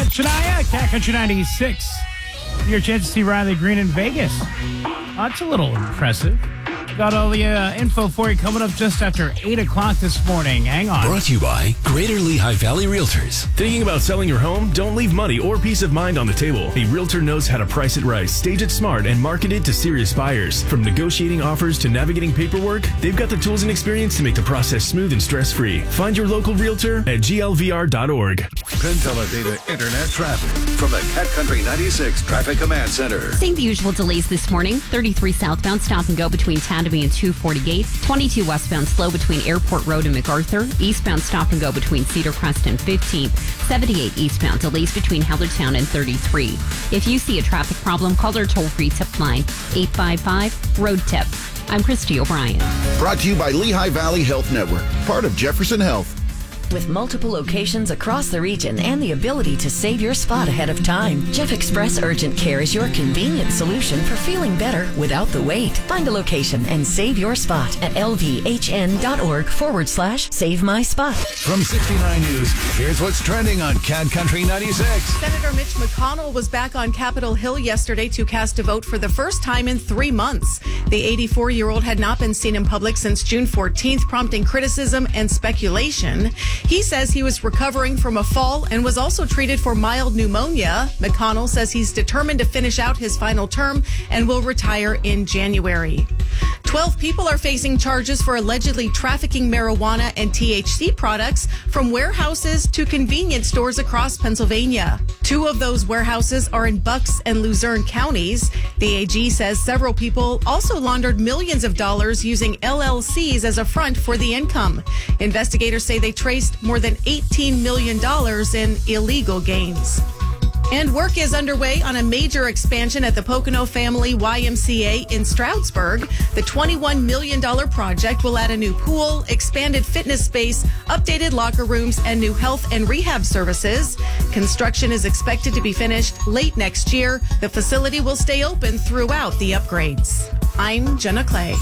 Shania, Cat Country 96. Your chance to see Riley Green in Vegas. That's a little impressive. Got all the info for you coming up just after 8 o'clock this morning. Hang on. Brought to you by Greater Lehigh Valley Realtors. Thinking about selling your home? Don't leave money or peace of mind on the table. A realtor knows how to price it right, stage it smart, and market it to serious buyers. From negotiating offers to navigating paperwork, they've got the tools and experience to make the process smooth and stress-free. Find your local realtor at glvr.org. Penn Teledata Internet traffic from the Cat Country 96 Traffic Command Center. Seeing the usual delays this morning. 33 southbound, stop and go between Tandem and 248. 22 westbound, slow between Airport Road and MacArthur. Eastbound, stop and go between Cedar Crest and 15th. 78 eastbound, delays between Hellertown and 33. If you see a traffic problem, call our toll-free tip line, 855-ROAD-TIP. I'm Christy O'Brien. Brought to you by Lehigh Valley Health Network, part of Jefferson Health. With multiple locations across the region and the ability to save your spot ahead of time, Jeff Express Urgent Care is your convenient solution for feeling better without the wait. Find a location and save your spot at lvhn.org/save my spot. From 69 News, here's what's trending on Cat Country 96. Senator Mitch McConnell was back on Capitol Hill yesterday to cast a vote for the first time in 3 months. The 84-year-old had not been seen in public since June 14th, prompting criticism and speculation. He says he was recovering from a fall and was also treated for mild pneumonia. McConnell says he's determined to finish out his final term and will retire in January. 12 people are facing charges for allegedly trafficking marijuana and THC products from warehouses to convenience stores across Pennsylvania. 2 of those warehouses are in Bucks and Luzerne counties. The AG says several people also laundered millions of dollars using LLCs as a front for the income. Investigators say they traced more than $18 million in illegal gains. And work is underway on a major expansion at the Pocono Family YMCA in Stroudsburg. The $21 million project will add a new pool, expanded fitness space, updated locker rooms, and new health and rehab services. Construction is expected to be finished late next year. The facility will stay open throughout the upgrades. I'm Jenna Clay.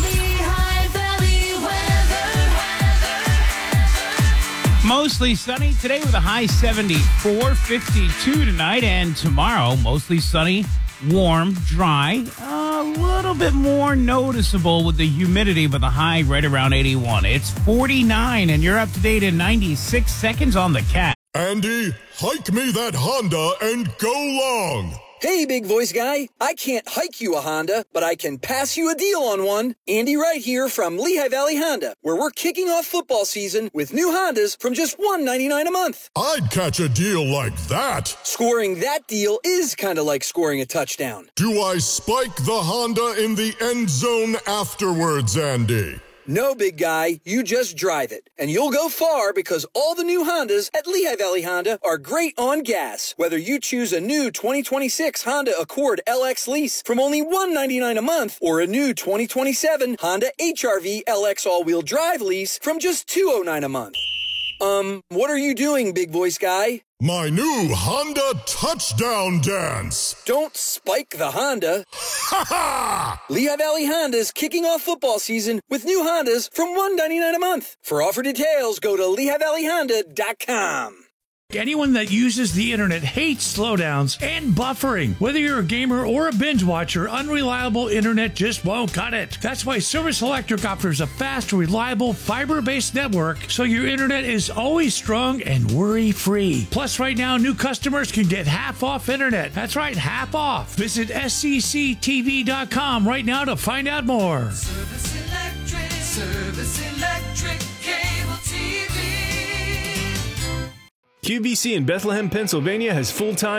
Mostly sunny today with a high 74, 52 tonight, and tomorrow mostly sunny, warm, dry, a little bit more noticeable with the humidity, but the high right around 81. It's 49, and you're up to date in 96 seconds on the Cat. Andy, hike me that Honda and go long. Hey, big voice guy. I can't hike you a Honda, but I can pass you a deal on one. Andy Wright here from Lehigh Valley Honda, where we're kicking off football season with new Hondas from just $199 a month. I'd catch a deal like that. Scoring that deal is kind of like scoring a touchdown. Do I spike the Honda in the end zone afterwards, Andy? No, big guy, you just drive it. And you'll go far because all the new Hondas at Lehigh Valley Honda are great on gas. Whether you choose a new 2026 Honda Accord LX lease from only $199 a month or a new 2027 Honda HR-V LX all-wheel drive lease from just $209 a month. What are you doing, big voice guy? My new Honda touchdown dance. Don't spike the Honda. Ha ha! Lehigh Valley Honda's kicking off football season with new Hondas from $199 a month. For offer details, go to LehighValleyHonda.com. Anyone that uses the internet hates slowdowns and buffering. Whether you're a gamer or a binge watcher, unreliable internet just won't cut it. That's why Service Electric offers a fast, reliable, fiber-based network so your internet is always strong and worry-free. Plus, right now, new customers can get half off internet. That's right, half off. Visit scctv.com right now to find out more. Service Electric Cable TV. QVC in Bethlehem, Pennsylvania has full-time